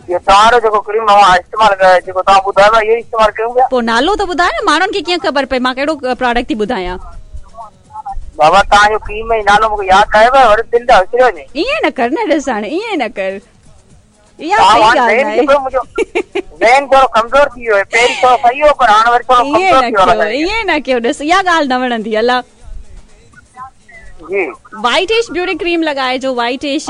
ये तारो जो क्रीम मां इस्तेमाल करे जो ता बुधावा ये इस्तेमाल कयूं पिया। पो नालो तो बुधाए न माण्हुनि खे कीअं ख़बर पए मां कहिड़ो प्रोडक्ट थी बुधायां। बाबा ता जो क्रीम में नालो मुके याद आयो वर दिल दा विसरियो ने। ईअं न कर न ॾिस हाणे ईअं न कर इहा सही ॻाल्हि आहे। मेन थोरो कमज़ोर थी वियो आहे पहिरीं थोरो सही हो पर हाणे वरी थोरो कमज़ोर थी वियो आहे। ईअं न कयो ॾिस इहा ॻाल्हि न वणंदी अला जी। व्हाइट एश ब्यूटी क्रीम लगाए जो व्हाइट एश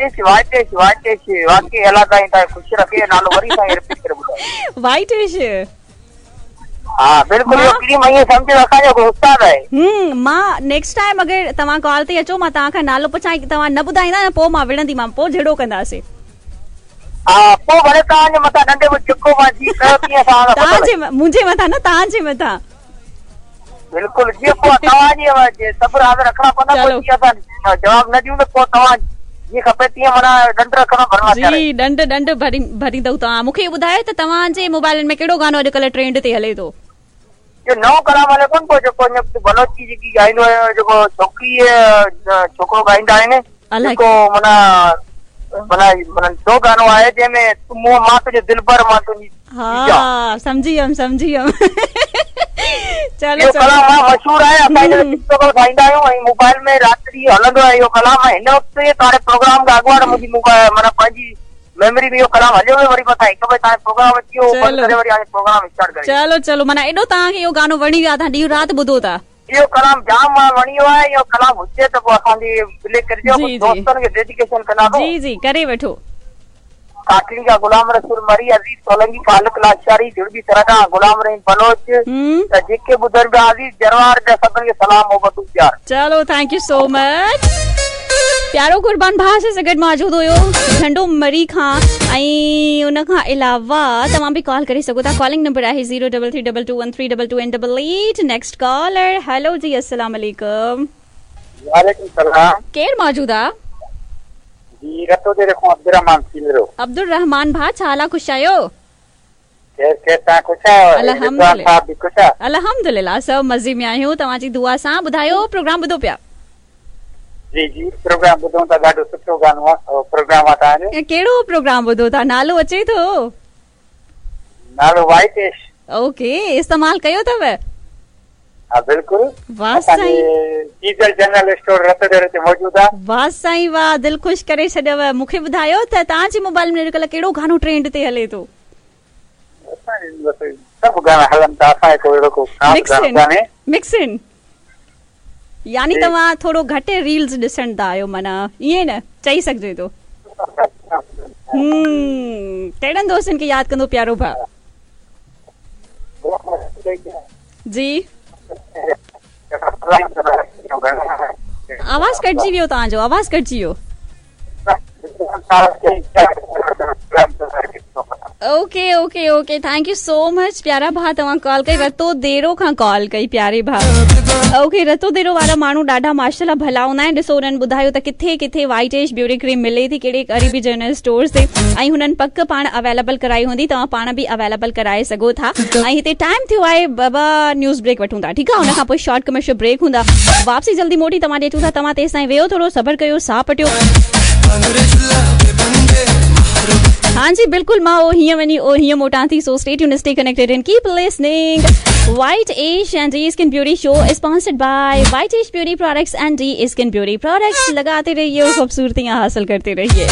वाकई अल्लाह ताईं ता खुश रखे नालो वरी ताईं रिपीट करे ॿुधायो। व्हाइट एश हां बिल्कुल ये क्रीम ये समझ रखा जो उस्ताद है। मां नेक्स्ट टाइम अगर तव्हां कॉल ते अचो मां तव्हां खां नालो पुछां तव्हां न ॿुधाईंदा न पोइ मां विढ़ंदी मां पोइ जहिड़ो कंदासीं। हां पोइ भले तव्हांजे मथां नंढे में चिको मां जी कयो कीअं सां तव्हांजे मुंहिंजे मथां न तव्हांजे मथां बिल्कुल जेको तव्हांजे सब्र हाज़िर रखणा पवंदा पोइ जीअं असां जवाब न ॾियूं त पोइ तव्हां जीअं खपे तीअं माना ॾंड रखणो भरणा जी ॾंड भरींदव तव्हां। मूंखे ॿुधायो त तव्हांजे मोबाइल में कहिड़ो गानो अॼुकल्ह ट्रेंड ते हले थो। जो नओं कलाम हले कोन पियो जेको बलोची जेकी ॻाईंदो आहे जेको छोकिरी छोकिरो ॻाईंदा आहिनि जेको माना माना माना दो गानो आहे जंहिंमें तूं मां तुंहिंजो दिलबर मां तुंहिंजी हाँ समझी हम चलो यो कलाम मशहूर है असां टिकटॉक ठाहींदा आहियूं ऐं मोबाइल में रात्रि हलंदो आहे इहो कलाम हिन वक़्तु तारे प्रोग्राम खां अॻु मुंहिंजी माना पंहिंजी मेमोरी में इहो कलाम हलियो वियो वरी मथां हिकु बजे तव्हां प्रोग्राम अची बंदि करे वरी हाणे प्रोग्राम स्टार्ट करे चलो माना एॾो तव्हांखे इहो गानो वणी वियो आहे तव्हां ॾींहुं राति ॿुधो था। इहो कलाम जाम वणी वियो आहे इहो कलाम हुजे त पोइ असांजी प्ले करिजो दोस्तनि खे डेडिकेशन कंदासीं। जी करे वठो। काटली का गुलाम रसूल मरी अजीज सोलंकी फालक लाचारी जुड़बी तरह गुलाम रहीम बलोच त जेके बुजुर्ग अजीज जरवार जा सभिनि खे सलाम मोहब्बत प्यार। चलो थैंक यू सो मच। प्यारो कुर्बान भाउ से गॾु मौजूद हुयो झंडो मरी खां ऐं उन खां अलावा तव्हां बि कॉल करे सघो था। कॉलिंग नंबर आहे 03322132288। नेक्स्ट कॉलर हेलो जी अस्सलाम वालेकुम। वालेकुम सलाम। केर मौजूद आहे जी रतो दे रखो अब्दुल रहमान सिमरो अब्दुल रहमान भा छाला खुश आयो के ता खुश आयो अल्हम्दुलिल्लाह भी खुश आ अल्हम्दुलिल्लाह सब मजे में आयो तवाजी दुआ सा बुधायो प्रोग्राम बुधो पिया। जी जी प्रोग्राम बुधो ता ॾाढो सुठो गानो प्रोग्राम आता है। केड़ो प्रोग्राम बुधो ता नालो अचे तो नालो व्हाइट एश ओके इस्तेमाल कयो तव। हां बिल्कुल वाह साईं डीजल जनरल स्टोर रतदर ते मौजूद आ। वाह साईं वाह दिल खुश करे छॾव। मूंखे ॿुधायो त तव्हांजे मोबाइल में अॼुकल्ह कहिड़ो गानो ट्रेंड ते हले थो। सब गाना हलन था असां को एड़ो को गाने मिक्स इन यानी तव्हां थोरो घटि रील्स ॾिसंदा आहियो माना ईअं न चई सघिजे थो। कहिड़नि दोस्तनि खे यादि कंदो प्यारो भाउ जी आवाज कटजी वियो तव्हांजो आवाज कटजी वियो। Okay okay okay thank you so much प्यारा भाउ तव्हां कॉल कई रतो देरो खां कॉल कई प्यारे भाउ। ओके रतो देरो वारा माण्हू ॾाढा माशाल्लाह भला हूंदा आहिनि। ॾिसो हुननि ॿुधायो त किथे किथे व्हाइट एश ब्यूटी क्रीम मिले थी कहिड़े क़रीबी जनरल स्टोर्स ते ऐं हुननि पक पाण अवेलेबल कराई हूंदी तव्हां पाण बि अवेलेबल कराए सघो था। ऐं हिते टाइम थियो आहे बाबा न्यूज़ ब्रेक वठूं था ठीकु आहे हुन खां पोइ शॉर्ट कमर्शियल ब्रेक हूंदा वापसी जल्दी मोटी तव्हां ॾे अचूं था। तव्हां तेसि ताईं वेहो थोरो सब्र कयो साह पटियो। हाँ जी बिल्कुल मां ओ हीअं वञी ओ हीअं मोटां थी so stay tuned stay connected and keep listening. White Ash and D Skin Beauty Show is sponsored by White Ash Beauty Products and D Skin Beauty Products। लगाते रहिए और खूबसूरतियां हासिल करते रहिए।